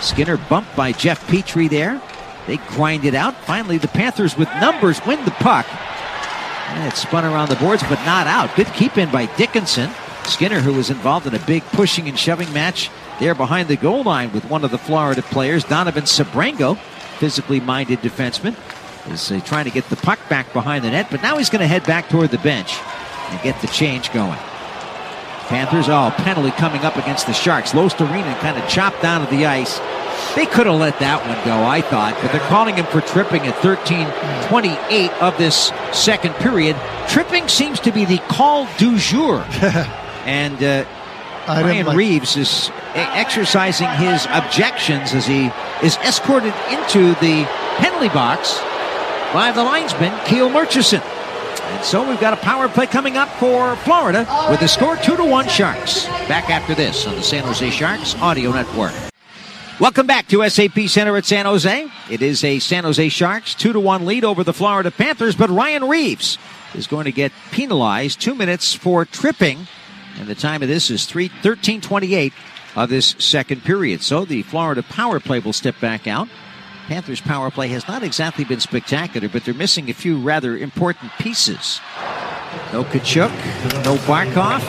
Skinner bumped by Jeff Petrie there. They grind it out. Finally, the Panthers with numbers win the puck. And it spun around the boards, but not out. Good keep in by Dickinson. Skinner, who was involved in a big pushing and shoving match there behind the goal line with one of the Florida players, Donovan Sebrango, physically minded defenseman, is trying to get the puck back behind the net, but now he's going to head back toward the bench and get the change going. Panthers, penalty coming up against the Sharks. Losterinen kind of chopped down to the ice. They could have let that one go, I thought, but they're calling him for tripping at 13:28 of this second period. Tripping seems to be the call du jour. And Ryan Reeves is exercising his objections as he is escorted into the penalty box by the linesman, Keel Murchison. And so we've got a power play coming up for Florida with the score 2-1 Sharks. Back after this on the San Jose Sharks Audio Network. Welcome back to SAP Center at San Jose. It is a San Jose Sharks 2-1 lead over the Florida Panthers, but Ryan Reeves is going to get penalized 2 minutes for tripping. And the time of this is 13:28 of this second period. So the Florida power play will step back out. Panthers power play has not exactly been spectacular, but they're missing a few rather important pieces. No Tkachuk, no Barkov.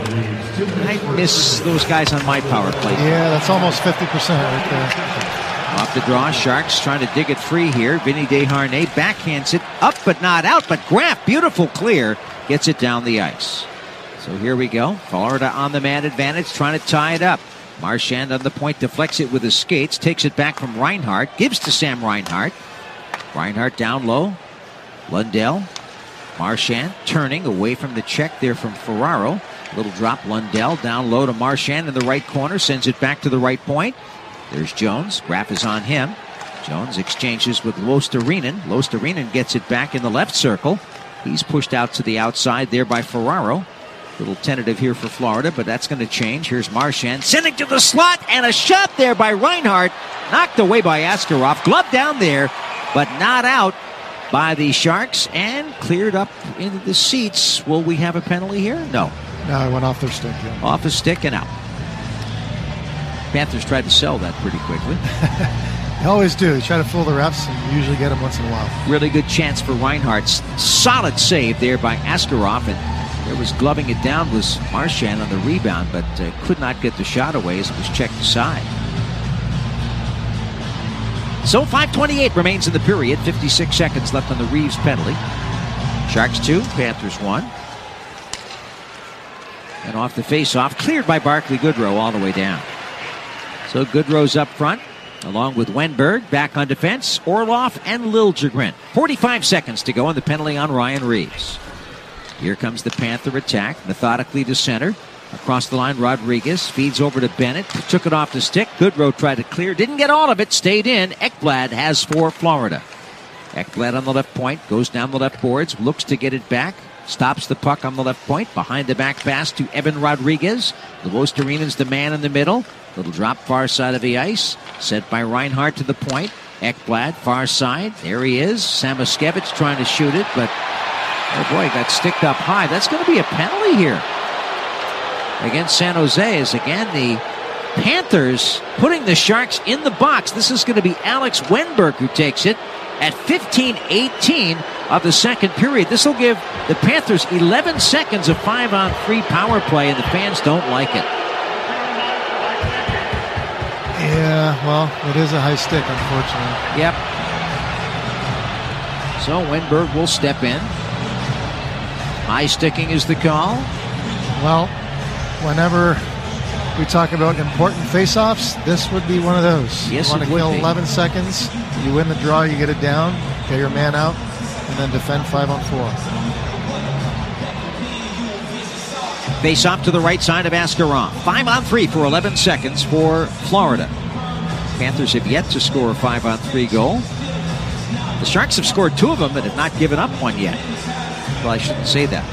I miss those guys on my power play. Yeah, that's almost 50% right there. Off the draw, Sharks trying to dig it free here. Vinny Desharnais backhands it up but not out, but Graf, beautiful clear, gets it down the ice. So here we go. Florida on the man advantage, trying to tie it up. Marchand on the point, deflects it with his skates, takes it back from Reinhart, gives to Sam Reinhart. Reinhart down low. Lundell. Marchand turning away from the check there from Ferraro. Little drop, Lundell down low to Marchand in the right corner, sends it back to the right point. There's Jones. Graf is on him. Jones exchanges with Losterinen. Losterinen gets it back in the left circle. He's pushed out to the outside there by Ferraro. Little tentative here for Florida, but that's going to change. Here's Marchand sending to the slot, and a shot there by Reinhart. Knocked away by Askarov. Glove down there, but not out by the Sharks, and cleared up into the seats. Will we have a penalty here? No. No, it went off their stick. Yeah. Off a stick and out. Panthers tried to sell that pretty quickly. They always do. They try to fool the refs, and you usually get them once in a while. Really good chance for Reinhart's solid save there by Askarov, and there was gloving it down was Marchand on the rebound, but could not get the shot away as it was checked aside. So 5:28 remains in the period. 56 seconds left on the Reeves penalty. Sharks 2, Panthers 1. And off the face-off, cleared by Barclay Goodrow all the way down. So Goodrow's up front, along with Wenberg, back on defense, Orlov and Liljegren. 45 seconds to go on the penalty on Ryan Reeves. Here comes the Panther attack, methodically to center. Across the line, Rodriguez feeds over to Bennett, took it off the stick. Goodrow tried to clear, didn't get all of it, stayed in. Ekblad has for Florida. Ekblad on the left point, goes down the left boards, looks to get it back, stops the puck on the left point, behind the back pass to Evan Rodriguez. Lostereinen's the man in the middle. Little drop far side of the ice, sent by Reinhart to the point. Ekblad, far side, there he is. Samoskevich trying to shoot it, but oh boy, got sticked up high. That's going to be a penalty here against San Jose, as again the Panthers putting the Sharks in the box. This is going to be Alex Wenberg who takes it at 15:18 of the second period. This will give the Panthers 11 seconds of 5-on-3 power play, and the fans don't like it. Yeah, well, it is a high stick, unfortunately. Yep. So Wenberg will step in. High sticking is the call. Well, whenever we talk about important face-offs, this would be one of those. Yes, you want to kill 11 seconds, you win the draw, you get it down, get your man out, and then defend 5-on-4. Face-off to the right side of Askarov. 5-on-3 for 11 seconds for Florida. Panthers have yet to score a 5-on-3 goal. The Sharks have scored 2 of them, but have not given up one yet. Well, I shouldn't say that.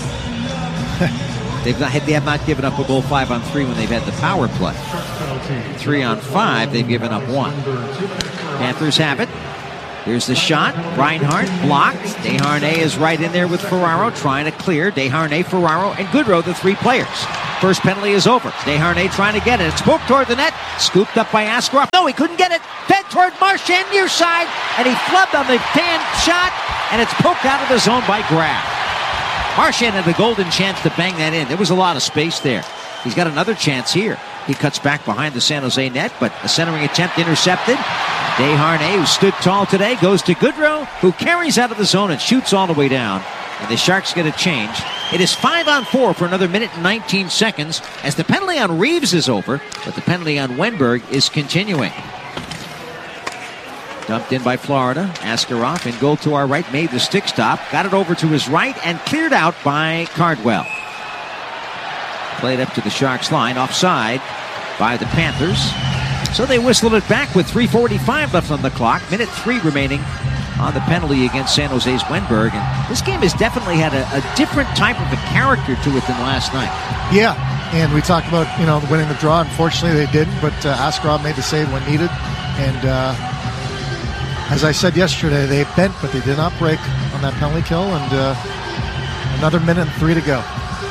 They have not given up a goal 5-on-3 when they've had the power play. 3-on-5, they've given up 1. Panthers have it. Here's the shot. Reinhart blocked. Desharnais is right in there with Ferraro trying to clear. Desharnais, Ferraro, and Goodrow, the 3 players. First penalty is over. Desharnais trying to get it. It's poked toward the net. Scooped up by Askarov. No, he couldn't get it. Fed toward Marchand near side. And he flubbed on the fan shot. And it's poked out of the zone by Graf. Marchand had a golden chance to bang that in. There was a lot of space there. He's got another chance here. He cuts back behind the San Jose net, but a centering attempt intercepted. Desharnais, who stood tall today, goes to Goodrow, who carries out of the zone and shoots all the way down. And the Sharks get a change. It is 5-on-4 for another minute and 19 seconds as the penalty on Reeves is over, but the penalty on Wenberg is continuing. Dumped in by Florida. Askarov in goal to our right, made the stick stop, got it over to his right, and cleared out by Cardwell. Played up to the Sharks line, offside by the Panthers. So they whistled it back with 3:45 left on the clock. Minute 3 remaining on the penalty against San Jose's Wenberg. And this game has definitely had a different type of a character to it than last night. Yeah, and we talked about, winning the draw. Unfortunately, they didn't, but Askarov made the save when needed. And as I said yesterday, they bent, but they did not break on that penalty kill. And another minute and 3 to go.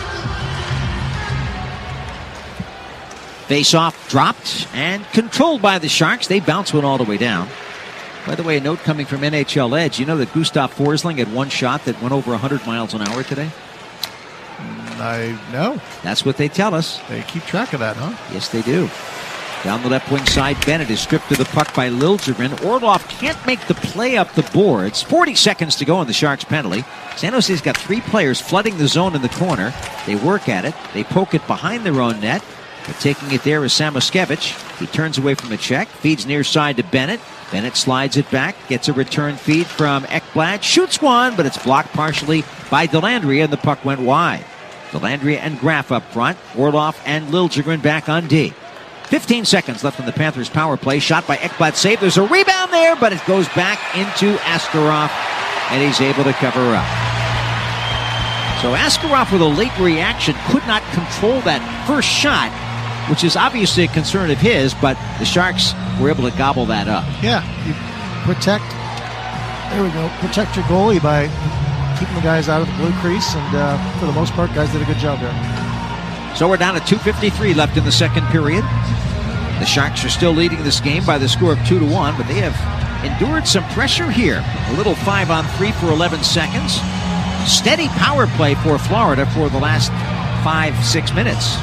Face-off dropped and controlled by the Sharks. They bounce one all the way down. By the way, a note coming from NHL Edge. You know that Gustav Forsling had one shot that went over 100 miles an hour today? I know. That's what they tell us. They keep track of that, huh? Yes, they do. Down the left wing side, Bennett is stripped to the puck by Liljegren. Orlov can't make the play up the boards. 40 seconds to go on the Sharks penalty. San Jose's got 3 players flooding the zone in the corner. They work at it. They poke it behind their own net. But taking it there is Samoskevich. He turns away from the check, feeds near side to Bennett. Bennett slides it back, gets a return feed from Ekblad, shoots one, but it's blocked partially by Dellandrea, and the puck went wide. Dellandrea and Graf up front, Orlov and Liljegren back on D. 15 seconds left on the Panthers' power play. Shot by Ekblad, saved. There's a rebound there, but it goes back into Askarov, and he's able to cover up. So Askarov, with a late reaction, could not control that first shot, which is obviously a concern of his, but the Sharks were able to gobble that up. Yeah, you protect your goalie by keeping the guys out of the blue crease, and for the most part, guys did a good job there. So we're down to 2:53 left in the second period. The Sharks are still leading this game by the score of 2-1, but they have endured some pressure here. A little 5-on-3 for 11 seconds. Steady power play for Florida for the last 5-6 minutes.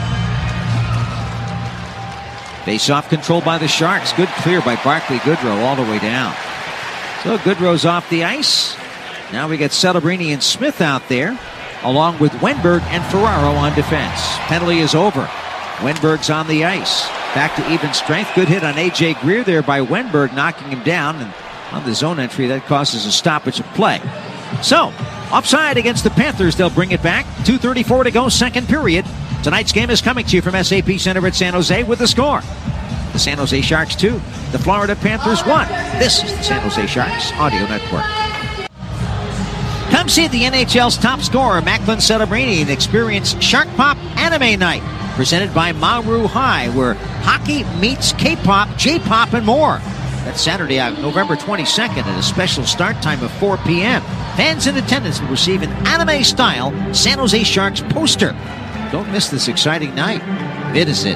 Face-off controlled by the Sharks. Good clear by Barclay Goodrow all the way down. So Goodrow's off the ice. Now we get Celebrini and Smith out there, along with Wenberg and Ferraro on defense. Penalty is over. Wenberg's on the ice. Back to even strength. Good hit on A.J. Greer there by Wenberg, knocking him down. And on the zone entry, that causes a stoppage of play. So, offside against the Panthers. They'll bring it back. 2:34 to go, second period. Tonight's game is coming to you from SAP Center at San Jose with the score. The San Jose Sharks 2, the Florida Panthers 1. This is the San Jose Sharks Audio Network. Come see the NHL's top scorer, Macklin Celebrini, and experience Shark Pop Anime Night, presented by Maru High, where hockey meets K-pop, J-pop, and more. That's Saturday, November 22nd at a special start time of 4 p.m. Fans in attendance will receive an anime-style San Jose Sharks poster. Don't miss this exciting night. Visit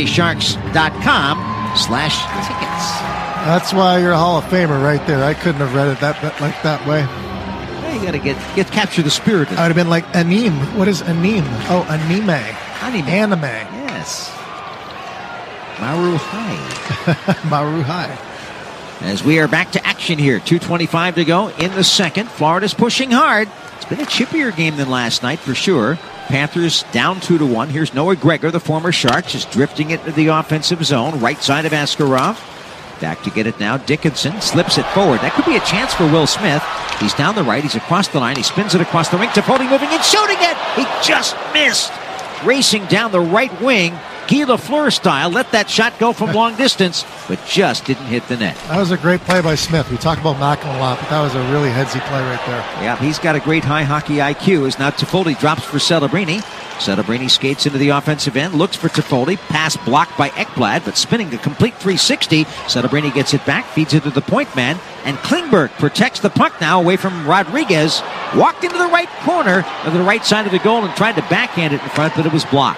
sjsharks.com/tickets. That's why you're a Hall of Famer right there. I couldn't have read it that way. Well, you got to capture the spirit. I would have been like anime. What is anime? Oh, anime. Anime. Yes. Maru High. Maru High. As we are back to action here. 2:25 to go in the second. Florida's pushing hard. It's been a chippier game than last night for sure. Panthers down 2-1. Here's Noah Gregor, the former Shark, just drifting it into the offensive zone. Right side of Askarov. Back to get it now. Dickinson slips it forward. That could be a chance for Will Smith. He's down the right. He's across the line. He spins it across the rink. Toffoli moving and shooting it. He just missed. Racing down the right wing. Guy Lafleur style. Let that shot go from long distance, but just didn't hit the net. That was a great play by Smith. We talk about Macklin a lot, but that was a really headsy play right there. Yeah, he's got a great high hockey IQ. As now Toffoli drops for Celebrini. Celebrini skates into the offensive end, looks for Toffoli. Pass blocked by Ekblad, but spinning a complete 360. Celebrini gets it back, feeds it to the point man, and Klingberg protects the puck now away from Rodriguez. Walked into the right corner of the right side of the goal and tried to backhand it in front, but it was blocked.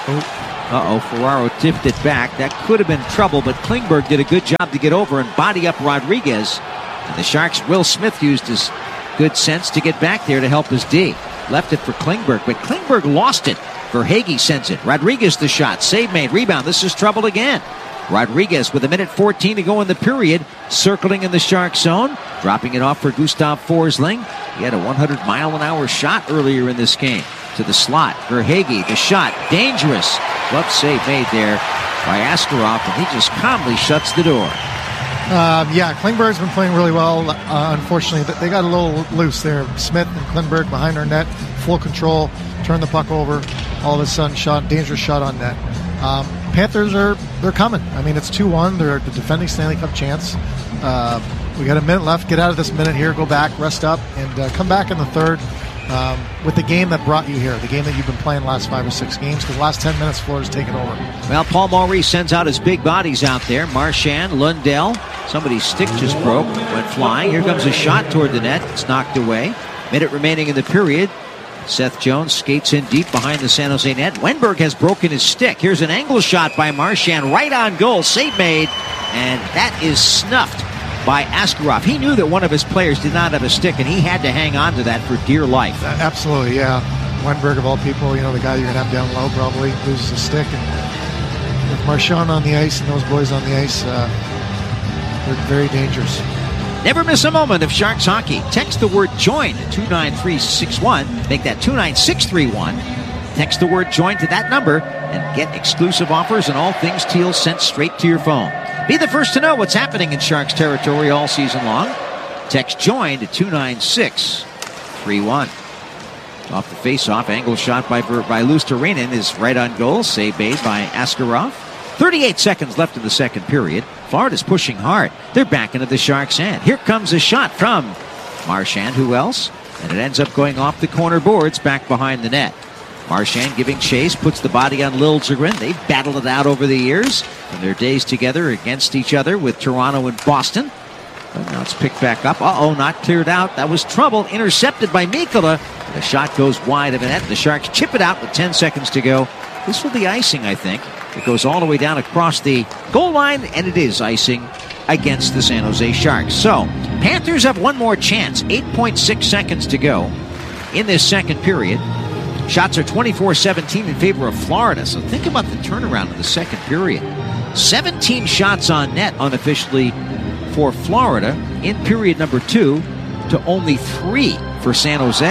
Ferraro tipped it back. That could have been trouble, but Klingberg did a good job to get over and body up Rodriguez. And the Sharks' Will Smith used his good sense to get back there to help his D. Left it for Klingberg, but Klingberg lost it. Verhaeghe sends it. Rodriguez the shot. Save made. Rebound. This is trouble again. Rodriguez with 1:14 to go in the period, circling in the Shark zone, dropping it off for Gustav Forsling. He had a 100-mile-an-hour shot earlier in this game. To the slot. Verhaeghe, the shot. Dangerous. Glove save made there by Askarov, and he just calmly shuts the door. Klingberg's been playing really well. Unfortunately, they got a little loose there. Smith and Klingberg behind our net, full control, turned the puck over. All of a sudden, dangerous shot on net. Panthers they're coming. I mean, it's 2-1. They're the defending Stanley Cup champs. We got a minute left. Get out of this minute here. Go back, rest up, and come back in the third with the game that brought you here, the game that you've been playing the last 5 or 6 games, because the last 10 minutes, Florida's taken over. Well, Paul Maurice sends out his big bodies out there. Marchand, Lundell. Somebody's stick just broke, went flying. Here comes a shot toward the net. It's knocked away. Minute remaining in the period. Seth Jones skates in deep behind the San Jose net. Wenberg has broken his stick. Here's an angle shot by Marchand, right on goal. Save made, and that is snuffed by Askarov. He knew that one of his players did not have a stick, and he had to hang on to that for dear life. Absolutely, yeah. Wenberg, of all people, the guy you're going to have down low probably loses a stick. And with Marchand on the ice and those boys on the ice, they're very dangerous. Never miss a moment of Sharks hockey. Text the word JOIN to 29361. Make that 29631. Text the word JOIN to that number and get exclusive offers and all things Teal sent straight to your phone. Be the first to know what's happening in Sharks territory all season long. Text JOIN to 29631. Off the face-off, angle shot by Luostarinen is right on goal. Save made by Askarov. 38 seconds left in the second period. Florida's pushing hard. They're back into the Sharks' end. Here comes a shot from Marchand. Who else? And it ends up going off the corner boards back behind the net. Marchand giving chase, puts the body on Liljegren. They've battled it out over the years from their days together against each other with Toronto and Boston. But now it's picked back up. Not cleared out. That was trouble. Intercepted by Mikkola. The shot goes wide of the net. The Sharks chip it out with 10 seconds to go. This will be icing, I think. It goes all the way down across the goal line, and it is icing against the San Jose Sharks. So, Panthers have one more chance. 8.6 seconds to go in this second period. Shots are 24-17 in favor of Florida. So think about the turnaround in the second period. 17 shots on net unofficially for Florida in period number 2 to only 3 for San Jose.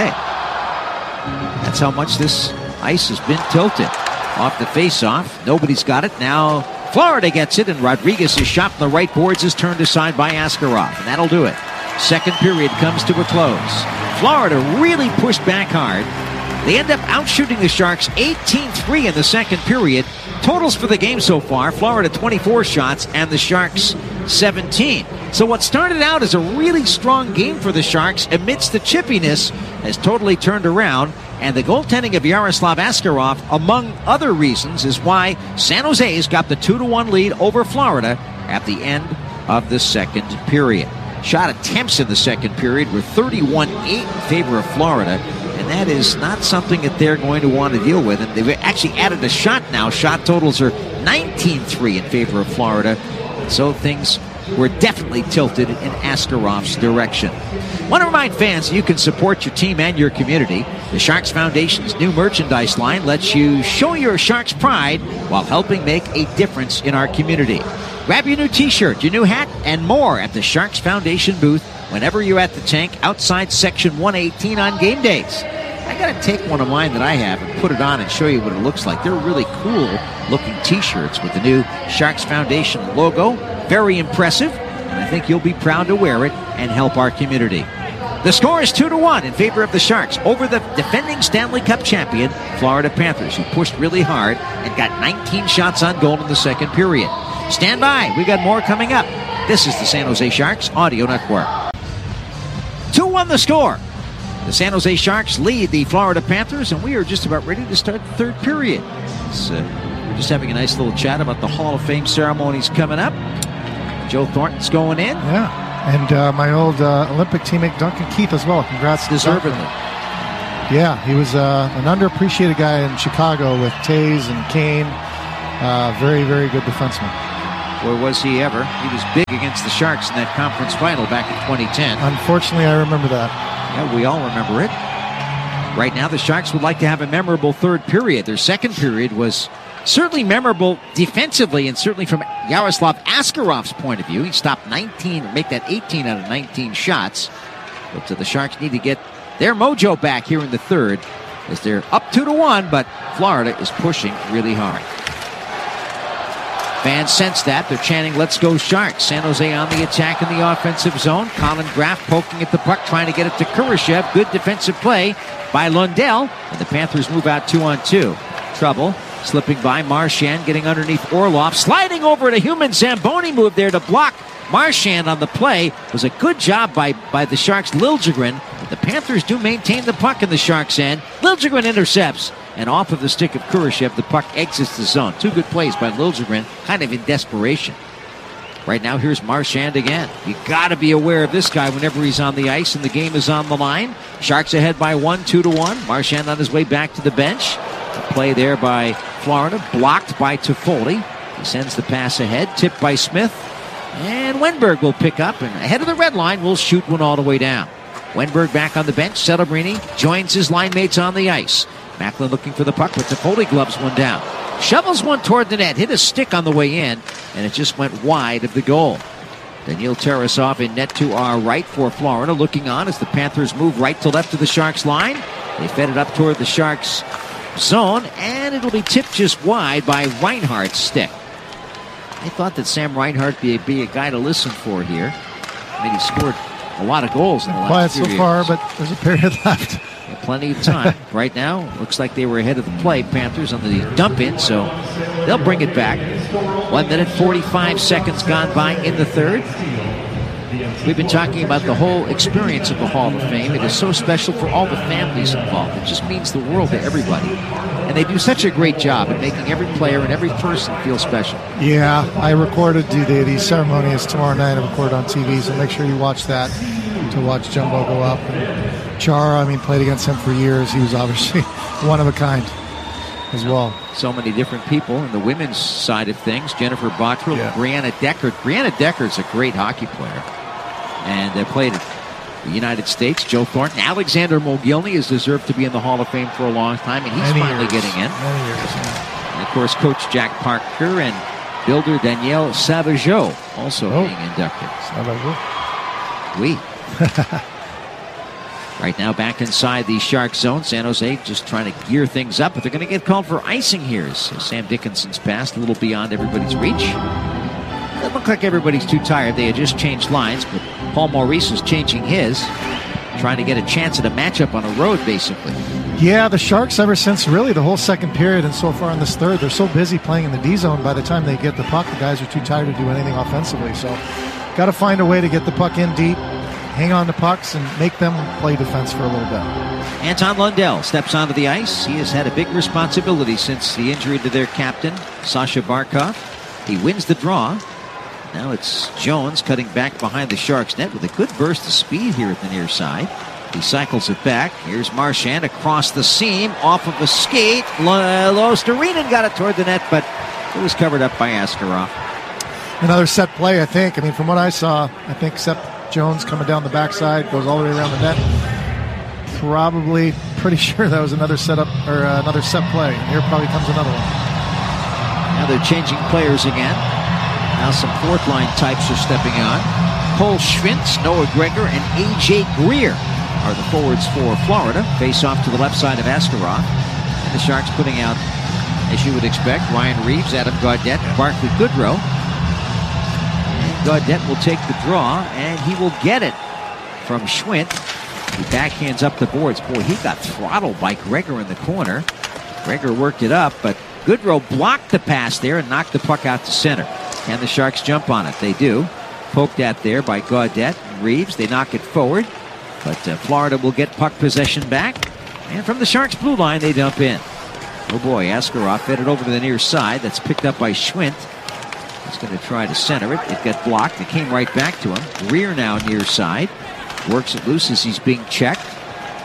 That's how much this ice has been tilted. Off the face-off. Nobody's got it. Now Florida gets it, and Rodriguez's shot from the right boards is turned aside by Askarov, and that'll do it. Second period comes to a close. Florida really pushed back hard. They end up outshooting the Sharks 18-3 in the second period. Totals for the game so far, Florida 24 shots and the Sharks 17. So what started out as a really strong game for the Sharks amidst the chippiness has totally turned around. And the goaltending of Yaroslav Askarov, among other reasons, is why San Jose's got the 2-1 lead over Florida at the end of the second period. Shot attempts in the second period were 31-8 in favor of Florida, and that is not something that they're going to want to deal with. And they've actually added a shot now. Shot totals are 19-3 in favor of Florida. So things were definitely tilted in Askarov's direction. Want to remind fans you can support your team and your community. The Sharks Foundation's new merchandise line lets you show your Sharks pride while helping make a difference in our community. Grab your new t-shirt, your new hat, and more at the Sharks Foundation booth whenever you're at the tank outside Section 118 on game days. I got to take one of mine that I have and put it on and show you what it looks like. They're really cool looking t-shirts with the new Sharks Foundation logo. Very impressive, and I think you'll be proud to wear it and help our community. The score is 2-1 in favor of the Sharks over the defending Stanley Cup champion, Florida Panthers, who pushed really hard and got 19 shots on goal in the second period. Stand by. We got more coming up. This is the San Jose Sharks Audio Network. 2-1 the score. The San Jose Sharks lead the Florida Panthers, and we are just about ready to start the third period. We're just having a nice little chat about the Hall of Fame ceremonies coming up. Joe Thornton's going in. Yeah. And my old Olympic teammate Duncan Keith as well. Congrats. Deservedly. Yeah, he was an underappreciated guy in Chicago with Tays and Kane. Very, very good defenseman. Or was he ever? He was big against the Sharks in that conference final back in 2010. Unfortunately, I remember that. Yeah, we all remember it. Right now, the Sharks would like to have a memorable third period. Their second period was certainly memorable defensively, and certainly from Yaroslav Askarov's point of view. He stopped 19, make that 18 out of 19 shots. But the Sharks need to get their mojo back here in the third, as they're up 2-1, but Florida is pushing really hard. Fans sense that. They're chanting, "Let's go Sharks." San Jose on the attack in the offensive zone. Colin Graf poking at the puck, trying to get it to Kurashev. Good defensive play by Lundell, and the Panthers move out 2-on-2. Trouble slipping by Marchand, getting underneath Orlov, sliding over to Human. Zamboni move there to block Marchand on the play. It was a good job by the Sharks' Liljegren. The Panthers do maintain the puck in the Sharks' end. Liljegren intercepts, and off of the stick of Kurashev, the puck exits the zone. Two good plays by Liljegren, kind of in desperation. Right now, here's Marchand again. You got to be aware of this guy whenever he's on the ice and the game is on the line. Sharks ahead by 1, 2-1. Marchand on his way back to the bench. A play there by Florida, blocked by Toffoli. He sends the pass ahead, tipped by Smith. And Wenberg will pick up, and ahead of the red line will shoot one all the way down. Wenberg back on the bench. Celebrini joins his line mates on the ice. Macklin looking for the puck, but Toffoli gloves one down. Shovels one toward the net, hit a stick on the way in, and it just went wide of the goal. Daniil Tarasov in net to our right for Florida, looking on as the Panthers move right to left of the Sharks line. They fed it up toward the Sharks zone, and it'll be tipped just wide by Reinhardt's stick. I thought that Sam Reinhardt be a guy to listen for here. I mean, he scored a lot of goals in the last few years. Quiet so far, but there's a period left. Yeah, plenty of time. Right now, looks like they were ahead of the play, Panthers, on the dump-in, so they'll bring it back. 1 minute, 45 seconds gone by in the third. We've been talking about the whole experience of the Hall of Fame. It is so special for all the families involved. It just means the world to everybody. And they do such a great job at making every player and every person feel special. Yeah, I recorded the ceremony is tomorrow night. I recorded on TV, so make sure you watch that to watch Jumbo go up. And Chara, played against him for years. He was obviously one of a kind as well. So many different people in the women's side of things. Jennifer Bottrell, Brianna Deckard. Brianna Deckard's a great hockey player. And they played at the United States. Joe Thornton. Alexander Mogilny has deserved to be in the Hall of Fame for a long time, and he's finally getting in. Many years, yeah. And, of course, Coach Jack Parker and builder Danielle Sauvageau also being inducted. Sauvageau. Oui. Right now, back inside the Shark zone. San Jose just trying to gear things up, but they're going to get called for icing here. So Sam Dickinson's pass a little beyond everybody's reach. It looked like everybody's too tired. They had just changed lines, but Paul Maurice is changing his, trying to get a chance at a matchup on a road, basically. Yeah, the Sharks, ever since really the whole second period and so far in this third, they're so busy playing in the D zone. By the time they get the puck, the guys are too tired to do anything offensively. So got to find a way to get the puck in deep, hang on to pucks, and make them play defense for a little bit. Anton Lundell steps onto the ice. He has had a big responsibility since the injury to their captain, Sasha Barkov. He wins the draw. Now it's Jones cutting back behind the Sharks net with a good burst of speed here at the near side. He cycles it back. Here's Marchand across the seam, off of a skate. Lostarinen got it toward the net, but it was covered up by Askarov. Another set play, I think. From what I saw, I think Seth Jones coming down the backside, goes all the way around the net. Probably pretty sure that was another setup or another set play. And here probably comes another one. Now they're changing players again. Now some fourth-line types are stepping on. Cole Schwintz, Noah Gregor, and A.J. Greer are the forwards for Florida. Face off to the left side of Askarov. And the Sharks putting out, as you would expect, Ryan Reeves, Adam Gaudette, Barclay Goodrow. And Gaudette will take the draw, and he will get it from Schwintz. He backhands up the boards. Boy, he got throttled by Gregor in the corner. Gregor worked it up, but Goodrow blocked the pass there and knocked the puck out to center. Can the Sharks jump on it? They do. Poked at there by Gaudette and Reeves. They knock it forward. But Florida will get puck possession back. And from the Sharks' blue line, they dump in. Oh boy, Askarov fed it over to the near side. That's picked up by Schwintz. He's going to try to center it. It got blocked. It came right back to him. Greer now near side. Works it loose as he's being checked.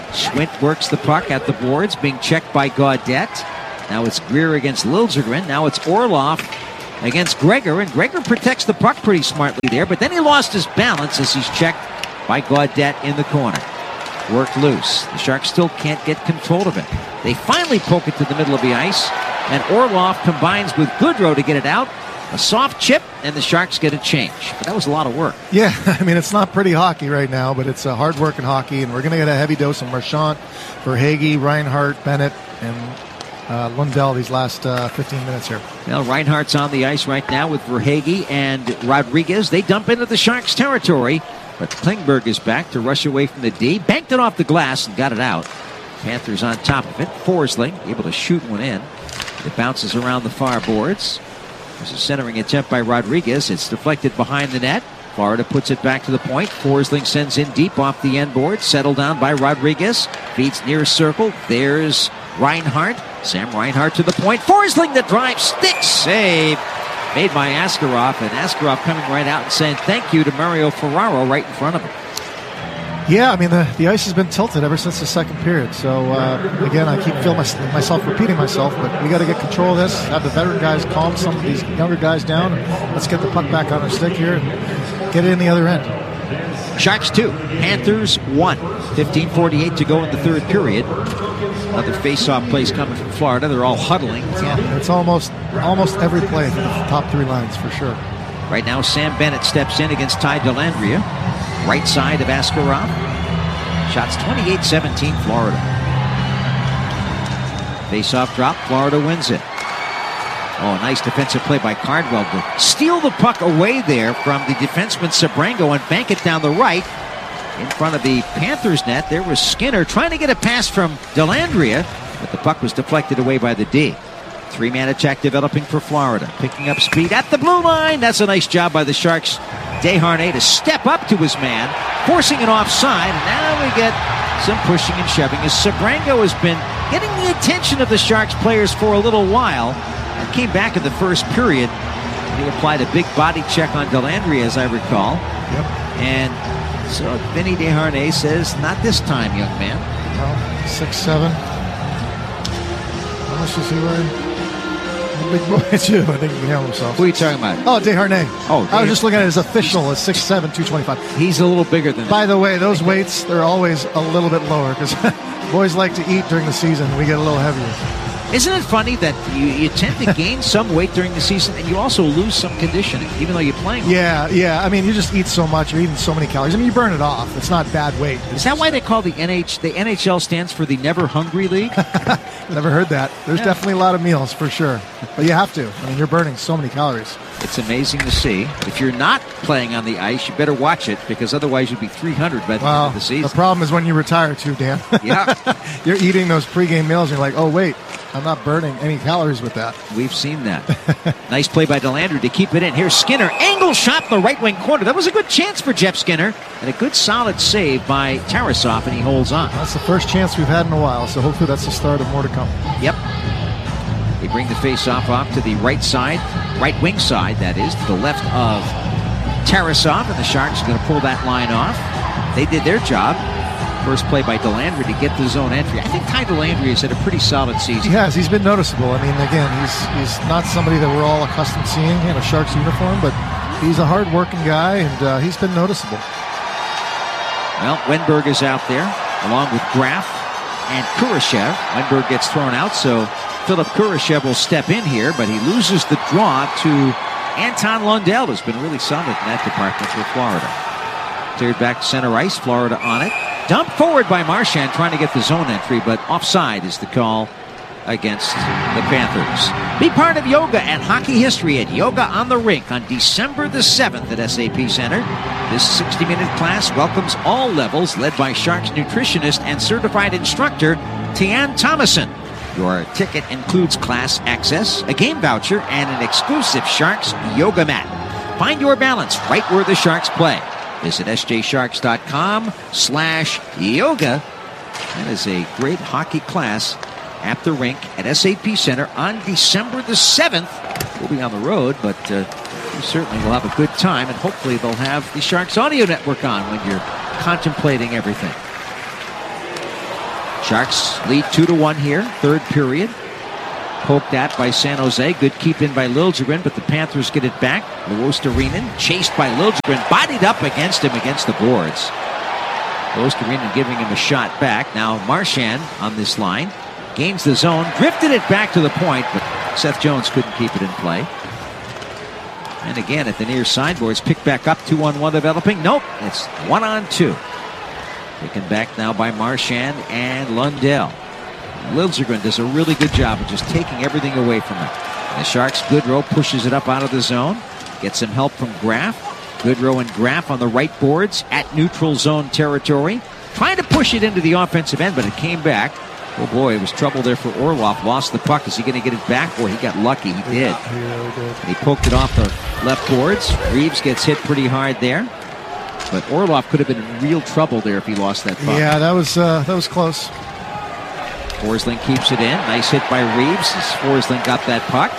Schwint works the puck at the boards, being checked by Gaudette. Now it's Greer against Liljegren. Now it's Orlov against Gregor, and Gregor protects the puck pretty smartly there, but then he lost his balance as he's checked by Gaudette in the corner. Worked loose. The Sharks still can't get control of it. They finally poke it to the middle of the ice, and Orlov combines with Goodrow to get it out. A soft chip, and the Sharks get a change. But that was a lot of work. Yeah, I mean, it's not pretty hockey right now, but it's a hard work in hockey, and we're going to get a heavy dose of Marchand, Verhaeghe, Reinhart, Bennett, and Lundell these last 15 minutes here. Well, Reinhart's on the ice right now with Verhaeghe and Rodriguez. They dump into the Sharks' territory, but Klingberg is back to rush away from the D. Banked it off the glass and got it out. Panthers on top of it. Forsling able to shoot one in. It bounces around the far boards. There's a centering attempt by Rodriguez. It's deflected behind the net. Florida puts it back to the point. Forsling sends in deep off the end board. Settled down by Rodriguez. Feeds near circle. There's Reinhart. Sam Reinhart to the point. Forsling the drive. Stick save made by Askarov. And Askarov coming right out and saying thank you to Mario Ferraro right in front of him. Yeah, I mean, the ice has been tilted ever since the second period. So, again, I keep feeling myself repeating myself, but we got to get control of this, have the veteran guys calm some of these younger guys down, and let's get the puck back on our stick here and get it in the other end. Sharks 2, Panthers 1. 15:48 to go in the third period. Another face-off plays coming from Florida. They're all huddling. Yeah, it's almost every play through the top three lines for sure. Right now, Sam Bennett steps in against Ty Dellandrea. Right side of Askarov. Shots 28-17 Florida. Face-off drop. Florida wins it. Oh, nice defensive play by Cardwell to steal the puck away there from the defenseman Sebrango and bank it down the right. In front of the Panthers net, there was Skinner trying to get a pass from Dellandrea, but the puck was deflected away by the D. Three-man attack developing for Florida. Picking up speed at the blue line. That's a nice job by the Sharks. Desharnais to step up to his man, forcing it offside. And now we get some pushing and shoving as Sebrango has been getting the attention of the Sharks players for a little while and came back in the first period. He applied a big body check on Dellandrea, as I recall. Yep. And so Vinny Desharnais says, not this time, young man. Well, 6'7". How much is he wearing? Big boy too. I think he can handle himself. Who are you talking about? Oh, Desharnais. Oh, I was just looking at his official as 6'7", 225. He's a little bigger than that. By the way, those weights, they're always a little bit lower because boys like to eat during the season. We get a little heavier. Isn't it funny that you tend to gain some weight during the season and you also lose some conditioning, even though you're playing? Yeah. I mean, you just eat so much. You're eating so many calories. I mean, you burn it off. It's not bad weight. Is that why they call the NHL stands for the Never Hungry League? Never heard that. There's definitely a lot of meals for sure. But you have to. I mean, you're burning so many calories. It's amazing to see. If you're not playing on the ice, you better watch it because otherwise you'll be 300 by the end of the season. The problem is when you retire too, Dan. Yeah. You're eating those pregame meals and you're like, oh, wait, I'm not burning any calories with that. We've seen that. Nice play by Dellandrea to keep it in. Here's Skinner. Angle shot in the right wing corner. That was a good chance for Jeff Skinner. And a good solid save by Tarasov, and he holds on. That's the first chance we've had in a while, so hopefully that's the start of more to come. Yep. They bring the face-off off to the right side, right wing side, that is, to the left of Tarasov, and the Sharks are going to pull that line off. They did their job. First play by Dellandrea to get the zone entry. I think Ty Dellandrea has had a pretty solid season. He has. He's been noticeable. I mean, again, he's not somebody that we're all accustomed to seeing in a Sharks uniform, but he's a hard-working guy, and he's been noticeable. Well, Wenberg is out there, along with Graf and Kurashev. Wenberg gets thrown out, so Philip Kurashev will step in here, but he loses the draw to Anton Lundell, who's been really solid in that department for Florida. Cleared back to center ice, Florida on it. Dumped forward by Marchand, trying to get the zone entry, but offside is the call against the Panthers. Be part of yoga and hockey history at Yoga on the Rink on December the 7th at SAP Center. This 60-minute class welcomes all levels, led by Sharks nutritionist and certified instructor Tian Thomason. Your ticket includes class access, a game voucher, and an exclusive Sharks yoga mat. Find your balance right where the Sharks play. Visit sjsharks.com/yoga. That is a great hockey class at the rink at SAP Center on December the 7th. We'll be on the road, but you certainly will have a good time, and hopefully they'll have the Sharks Audio Network on when you're contemplating everything. Sharks lead 2-1 here, third period. Poked at by San Jose. Good keep in by Liljegren, but the Panthers get it back. Luostarinen chased by Liljegren, bodied up against him against the boards. Luostarinen giving him a shot back. Now Marchand on this line. Gains the zone, drifted it back to the point, but Seth Jones couldn't keep it in play. And again at the near sideboards, picked back up, 2-on-1 developing. Nope, it's 1-on-2. Taken back now by Marchand and Lundell. Liljegren does a really good job of just taking everything away from him. And the Sharks, Goodrow pushes it up out of the zone. Gets some help from Graf. Goodrow and Graf on the right boards at neutral zone territory. Trying to push it into the offensive end, but it came back. Oh boy, it was trouble there for Orlov. Lost the puck. Is he going to get it back? Boy, he got lucky. He did. He poked it off the left boards. Reeves gets hit pretty hard there. But Orlov could have been in real trouble there if he lost that puck. Yeah, that was close. Forsling keeps it in. Nice hit by Reeves as Forsling got that puck.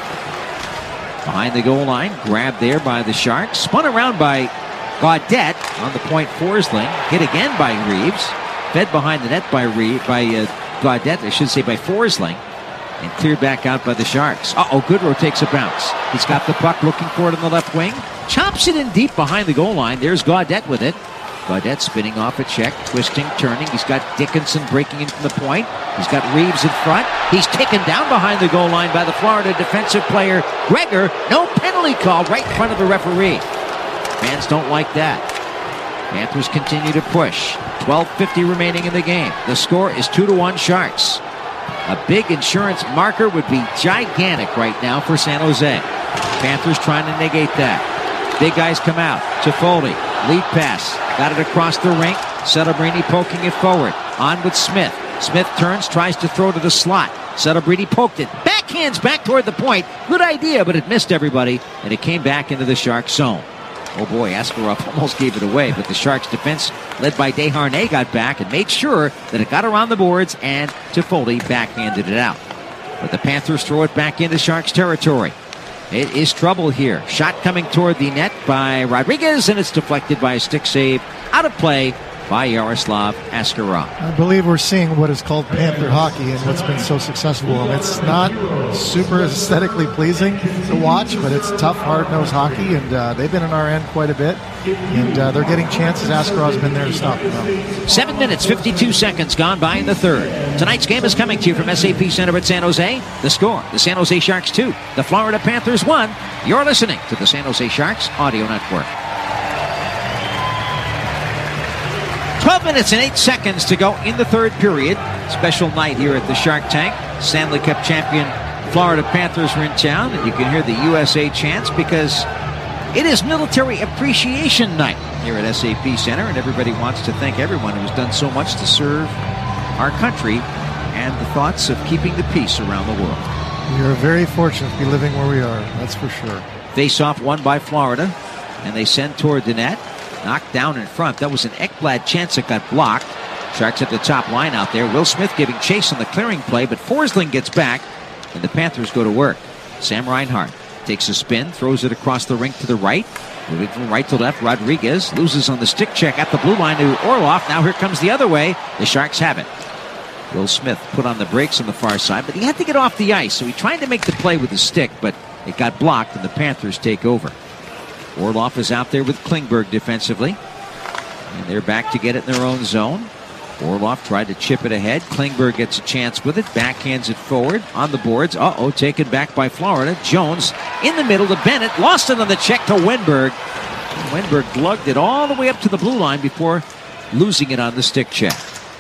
Behind the goal line. Grabbed there by the Sharks. Spun around by Gaudette on the point. Forsling. Hit again by Reeves. Fed behind the net by Gaudette, I should say, by Forsling. And cleared back out by the Sharks. Goodrow takes a bounce. He's got the puck, looking for it on the left wing. Chops it in deep behind the goal line. There's Gaudette with it. Gaudette spinning off a check, twisting, turning. He's got Dickinson breaking in from the point. He's got Reeves in front. He's taken down behind the goal line by the Florida defensive player, Gregor. No penalty called right in front of the referee. Fans don't like that. Panthers continue to push. 12:50 remaining in the game. The score is 2-1 Sharks. A big insurance marker would be gigantic right now for San Jose. Panthers trying to negate that. Big guys come out. Toffoli, lead pass. Got it across the rink. Celebrini poking it forward. On with Smith. Smith turns, tries to throw to the slot. Celebrini poked it. Backhands back toward the point. Good idea, but it missed everybody, and it came back into the Sharks zone. Oh boy, Askarov almost gave it away, but the Sharks defense, led by Desharnais, got back and made sure that it got around the boards, and Toffoli backhanded it out. But the Panthers throw it back into Sharks territory. It is trouble here. Shot coming toward the net by Rodriguez, and it's deflected by a stick save out of play by Yaroslav Askarov. I believe we're seeing what is called Panther hockey and what's been so successful. It's not super aesthetically pleasing to watch, but it's tough, hard-nosed hockey, and they've been in our end quite a bit, and they're getting chances. Askarov's been there to stop them. 7 minutes, 52 seconds gone by in the third. Tonight's game is coming to you from SAP Center at San Jose. The score, the San Jose Sharks 2, the Florida Panthers 1. You're listening to the San Jose Sharks Audio Network. 12 minutes and 8 seconds to go in the third period. Special night here at the Shark Tank. Stanley Cup champion Florida Panthers are in town, and you can hear the USA chants because it is Military Appreciation Night here at SAP Center, and everybody wants to thank everyone who's done so much to serve our country and the thoughts of keeping the peace around the world. We are very fortunate to be living where we are, that's for sure. Face-off won by Florida, and they send toward the net. Knocked down in front. That was an Ekblad chance that got blocked. Sharks at the top line out there. Will Smith giving chase on the clearing play, but Forsling gets back, and the Panthers go to work. Sam Reinhart takes a spin, throws it across the rink to the right. Moving from right to left, Rodriguez loses on the stick check at the blue line to Orlov. Now here comes the other way. The Sharks have it. Will Smith put on the brakes on the far side, but he had to get off the ice, so he tried to make the play with the stick, but it got blocked, and the Panthers take over. Orlov is out there with Klingberg defensively. And they're back to get it in their own zone. Orlov tried to chip it ahead. Klingberg gets a chance with it. Backhands it forward on the boards. Taken back by Florida. Jones in the middle to Bennett. Lost it on the check to Wenberg. Wenberg lugged it all the way up to the blue line before losing it on the stick check.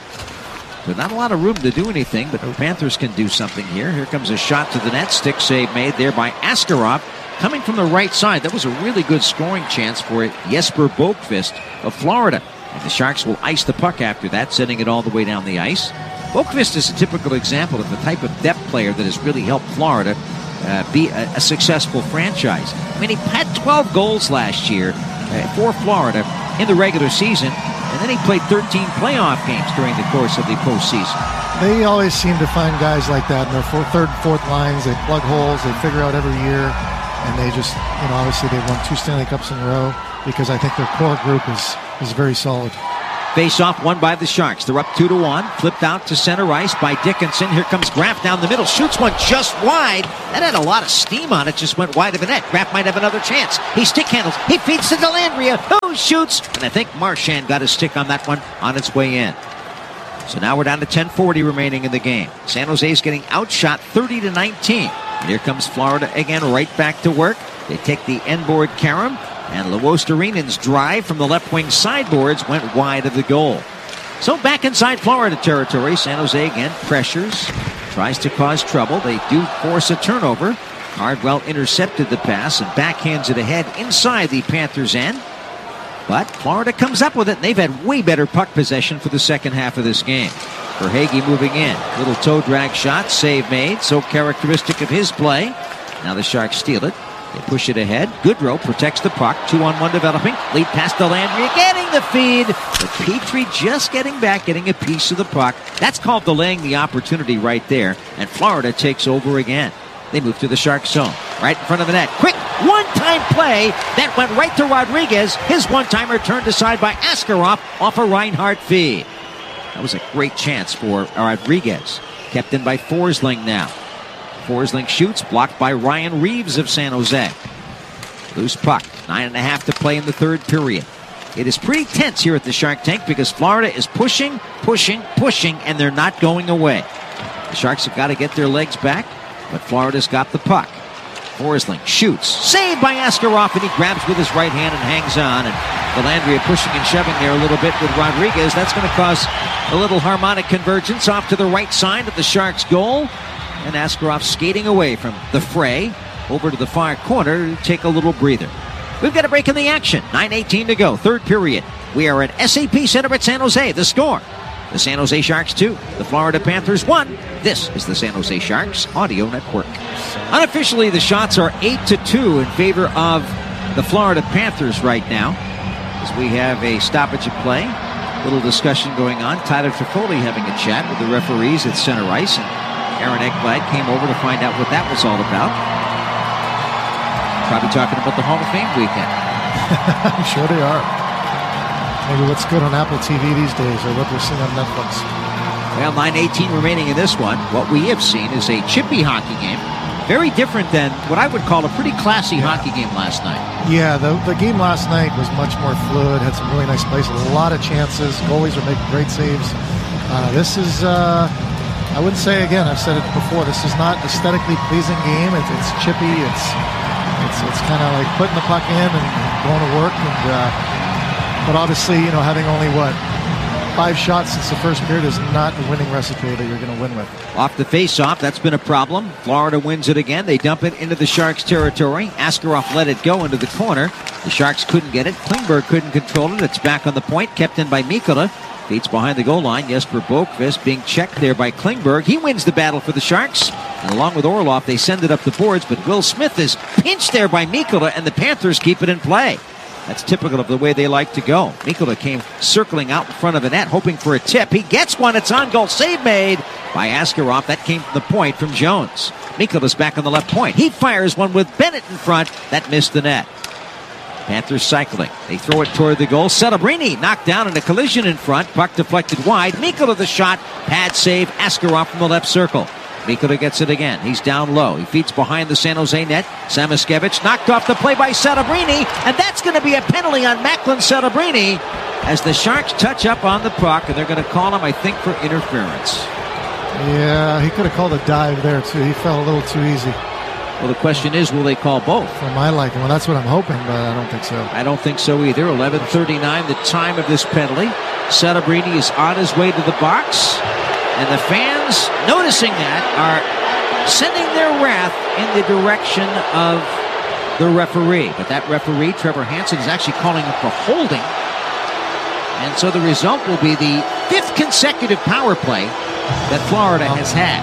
So not a lot of room to do anything, but the Panthers can do something here. Here comes a shot to the net. Stick save made there by Askarov. Coming from the right side, that was a really good scoring chance for Jesper Boqvist of Florida. And the Sharks will ice the puck after that, sending it all the way down the ice. Boqvist is a typical example of the type of depth player that has really helped Florida be a successful franchise. I mean, he had 12 goals last year for Florida in the regular season, and then he played 13 playoff games during the course of the postseason. They always seem to find guys like that in their third and fourth lines. They plug holes, they figure out every year. And they just, obviously they've won 2 Stanley Cups in a row because I think their core group is very solid. Face-off won by the Sharks. They're up 2-1. Flipped out to center ice by Dickinson. Here comes Graf down the middle. Shoots one just wide. That had a lot of steam on it. Just went wide of the net. Graf might have another chance. He stick handles. He feeds to Dellandrea, who shoots. And I think Marchand got his stick on that one on its way in. So now we're down to 10:40 remaining in the game. San Jose's getting outshot 30-19. And here comes Florida again, right back to work. They take the end board carom. And Luosterinen's drive from the left wing sideboards went wide of the goal. So back inside Florida territory, San Jose again pressures, tries to cause trouble. They do force a turnover. Cardwell intercepted the pass and backhands it ahead inside the Panthers' end. But Florida comes up with it, and they've had way better puck possession for the second half of this game. Verhaeghe moving in. Little toe drag shot, save made, so characteristic of his play. Now the Sharks steal it. They push it ahead. Goodrow protects the puck. 2-on-1 developing. Lead pass to Dellandrea. Getting the feed. But Petrie just getting back, getting a piece of the puck. That's called delaying the opportunity right there. And Florida takes over again. They move to the Sharks zone. Right in front of the net. Quick one-time play. That went right to Rodriguez. His one-timer turned aside by Askarov off a Reinhart feed. That was a great chance for Rodriguez. Kept in by Forsling now. Forsling shoots, blocked by Ryan Reeves of San Jose. Loose puck, 9.5 to play in the third period. It is pretty tense here at the Shark Tank because Florida is pushing, and they're not going away. The Sharks have got to get their legs back, but Florida's got the puck. Forsling shoots, saved by Askarov, and he grabs with his right hand and hangs on. And Dellandrea pushing and shoving there a little bit with Rodriguez. That's going to cause a little harmonic convergence off to the right side of the Sharks' goal. And Askarov skating away from the fray over to the far corner to take a little breather. We've got a break in the action. 9:18 to go, third period. We are at SAP Center at San Jose. The score, the San Jose Sharks 2, the Florida Panthers 1. This is the San Jose Sharks Audio Network. Unofficially, the shots are 8-2 in favor of the Florida Panthers right now, as we have a stoppage of play. Little discussion going on. Tyler Toffoli having a chat with the referees at center ice. And Aaron Ekblad came over to find out what that was all about. Probably talking about the Hall of Fame weekend. I'm sure they are. Maybe what's good on Apple TV these days or what they're seeing on Netflix. Well, 9:18 remaining in this one. What we have seen is a chippy hockey game. Very different than what I would call a pretty classy hockey game last night. Yeah, the game last night was much more fluid, had some really nice plays, a lot of chances. Goalies are making great saves. This is... I wouldn't say, again, I've said it before, this is not aesthetically pleasing game. It's chippy. It's kind of like putting the puck in and going to work. But obviously, having only, 5 shots since the first period is not a winning recipe that you're going to win with. Off the face-off, that's been a problem. Florida wins it again. They dump it into the Sharks' territory. Askarov let it go into the corner. The Sharks couldn't get it. Klingberg couldn't control it. It's back on the point, kept in by Mikkola. Feeds behind the goal line. Jesper Boqvist being checked there by Klingberg. He wins the battle for the Sharks. And along with Orlov, they send it up the boards. But Will Smith is pinched there by Mikkola, and the Panthers keep it in play. That's typical of the way they like to go. Mikkola came circling out in front of the net, hoping for a tip. He gets one. It's on goal. Save made by Askarov. That came from the point from Jones. Mikkola's back on the left point. He fires one with Bennett in front. That missed the net. Panthers cycling. They throw it toward the goal. Celebrini knocked down in a collision in front. Puck deflected wide. Mikkola the shot. Pad save. Askarov from the left circle. Mikkola gets it again. He's down low. He feeds behind the San Jose net. Samoskevich knocked off the play by Celebrini. And that's going to be a penalty on Macklin Celebrini as the Sharks touch up on the puck. And they're going to call him, I think, for interference. Yeah, he could have called a dive there, too. He fell a little too easy. Well, the question is, will they call both? For my liking. Well, that's what I'm hoping, but I don't think so. I don't think so either. 11:39, the time of this penalty. Celebrini is on his way to the box. And the fans, noticing that, are sending their wrath in the direction of the referee. But that referee, Trevor Hansen, is actually calling him for holding. And so the result will be the 5th consecutive power play that Florida has had.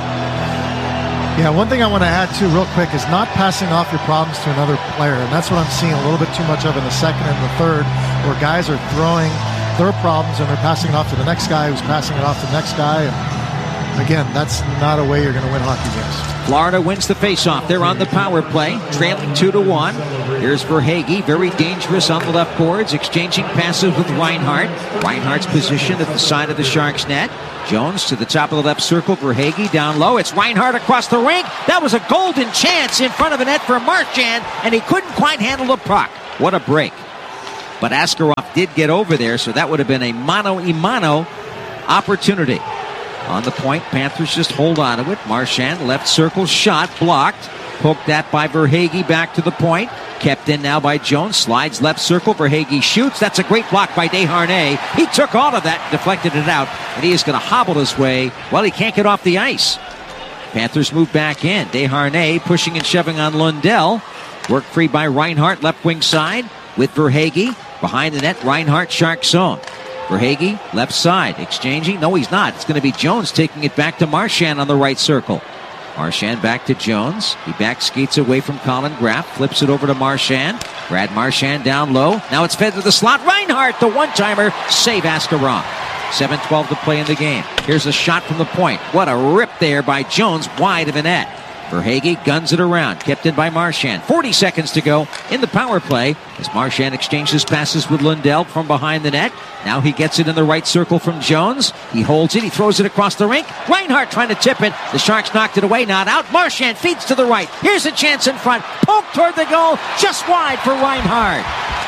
Yeah, one thing I want to add, too, real quick, is not passing off your problems to another player. And that's what I'm seeing a little bit too much of in the second and the third, where guys are throwing their problems and they're passing it off to the next guy who's passing it off to the next guy. And again, that's not a way you're going to win hockey games. Florida wins the faceoff. They're on the power play, trailing 2-1. Here's Verhaeghe, very dangerous on the left boards, exchanging passes with Reinhart. Reinhart's position at the side of the Sharks net. Jones to the top of the left circle. Verhaeghe down low. It's Reinhart across the rink. That was a golden chance in front of the net for Marchand, and he couldn't quite handle the puck. What a break. But Askarov did get over there, so that would have been a mano-a-mano opportunity. On the point, Panthers just hold on to it. Marchand, left circle shot, blocked. Poked that by Verhaeghe back to the point. Kept in now by Jones. Slides left circle. Verhaeghe shoots. That's a great block by Desharnais. He took all of that, deflected it out, and he is going to hobble his way. Well, he can't get off the ice. Panthers move back in. Desharnais pushing and shoving on Lundell. Work free by Reinhart, left wing side with Verhaeghe. Behind the net, Reinhart, Shark zone. Verhaeghe, left side, exchanging. No, he's not. It's going to be Jones taking it back to Marchand on the right circle. Marchand back to Jones. He back skates away from Colin Graff. Flips it over to Marchand. Brad Marchand down low. Now it's fed to the slot. Reinhart, the one-timer. Save Askarov. 7:12 to play in the game. Here's a shot from the point. What a rip there by Jones, wide of the net. Verhaeghe guns it around. Kept in by Marchand. 40 seconds to go in the power play as Marchand exchanges passes with Lundell from behind the net. Now he gets it in the right circle from Jones. He holds it. He throws it across the rink. Reinhart trying to tip it. The Sharks knocked it away. Not out. Marchand feeds to the right. Here's a chance in front. Poke toward the goal. Just wide for Reinhart.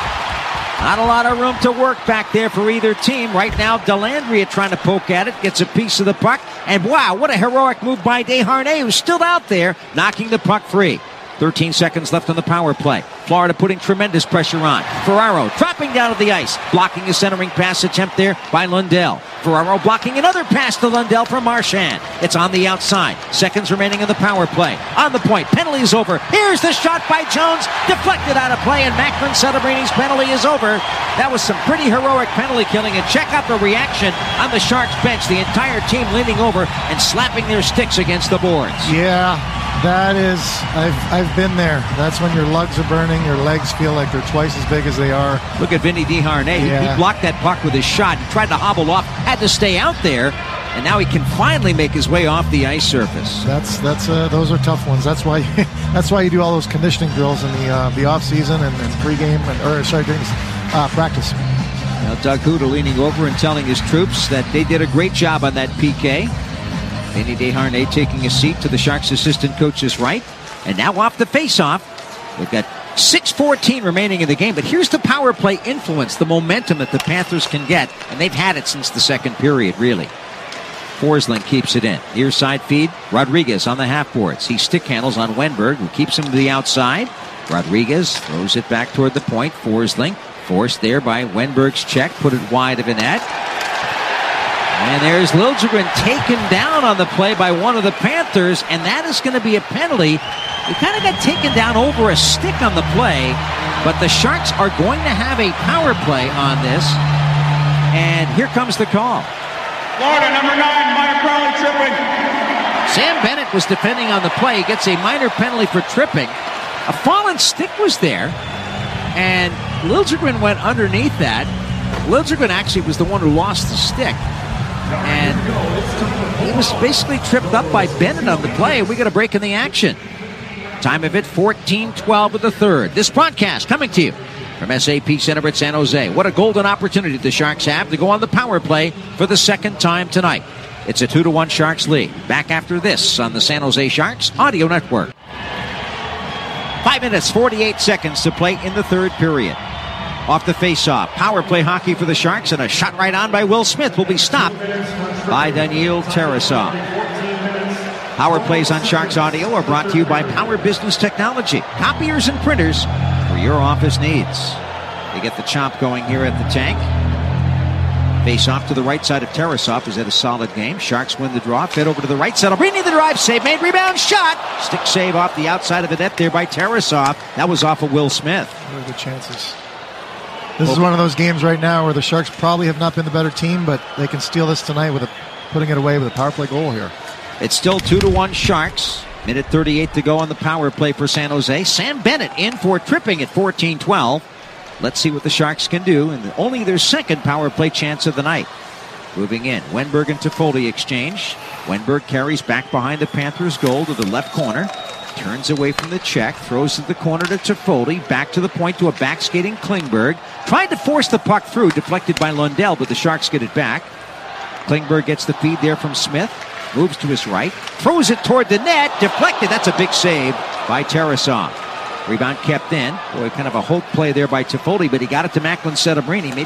Not a lot of room to work back there for either team. Right now, Dellandrea trying to poke at it, gets a piece of the puck, and wow, what a heroic move by Desharnais, who's still out there, knocking the puck free. 13 seconds left on the power play. Florida putting tremendous pressure on. Ferraro dropping down to the ice, blocking a centering pass attempt there by Lundell. Ferraro blocking another pass to Lundell from Marchand. It's on the outside. Seconds remaining in the power play. On the point, penalty is over. Here's the shot by Jones, deflected out of play, and Macklin Celebreny's penalty is over. That was some pretty heroic penalty killing, and check out the reaction on the Sharks bench. The entire team leaning over and slapping their sticks against the boards. Yeah. That is, I've been there. That's when your lugs are burning, your legs feel like they're twice as big as they are. Look at Vinny Desharnais. Yeah. He blocked that puck with his shot. He tried to hobble off, had to stay out there, and now he can finally make his way off the ice surface. Those are tough ones. That's why you do all those conditioning drills in the off season and pregame during practice. Now Doug Huda leaning over and telling his troops that they did a great job on that PK. Vinny Desharnais taking a seat to the Sharks assistant coach's right. And now off the faceoff. We've got 6:14 remaining in the game. But here's the power play influence, the momentum that the Panthers can get. And they've had it since the second period, really. Forsling keeps it in. Near side feed. Rodriguez on the half boards. He stick handles on Wenberg, who keeps him to the outside. Rodriguez throws it back toward the point. Forsling forced there by Wenberg's check. Put it wide of the net. And there's Liljegren taken down on the play by one of the Panthers, and that is going to be a penalty. He kind of got taken down over a stick on the play, but the Sharks are going to have a power play on this, and here comes the call. Florida, number 9, minor penalty tripping. Sam Bennett was defending on the play. He gets a minor penalty for tripping. A fallen stick was there, and Liljegren went underneath that. Liljegren actually was the one who lost the stick. And he was basically tripped up by Bennett on the play. We got a break in the action. Time of it, 14:12 of the third. This broadcast coming to you from SAP Center at San Jose. What a golden opportunity the Sharks have to go on the power play for the second time tonight. It's a 2-1 Sharks lead. Back after this on the San Jose Sharks Audio Network. 5 minutes, 48 seconds to play in the third period. Off the face-off. Power play hockey for the Sharks, and a shot right on by Will Smith will be stopped by Daniil Tarasov. Power plays on Sharks Audio are brought to you by Power Business Technology. Copiers and printers for your office needs. They get the chomp going here at the tank. Face-off to the right side of Tarasov. Is that a solid game? Sharks win the draw. Fed over to the right. Celebrini the drive. Save made. Rebound shot. Stick save off the outside of the net there by Tarasov. That was off of Will Smith. What are the chances? This is one of those games right now where the Sharks probably have not been the better team, but they can steal this tonight with putting it away with a power play goal here. It's still 2-1 Sharks. Minute 38 to go on the power play for San Jose. Sam Bennett in for tripping at 14-12. Let's see what the Sharks can do, and only their second power play chance of the night. Moving in, Wenberg and Toffoli exchange. Wenberg carries back behind the Panthers' goal to the left corner. Turns away from the check, throws to the corner to Toffoli, back to the point to a back-skating Klingberg. Tried to force the puck through, deflected by Lundell, but the Sharks get it back. Klingberg gets the feed there from Smith, moves to his right, throws it toward the net, deflected. That's a big save by Tarasov. Rebound kept in. Boy, kind of a hope play there by Toffoli, but he got it to Macklin Sedabrini.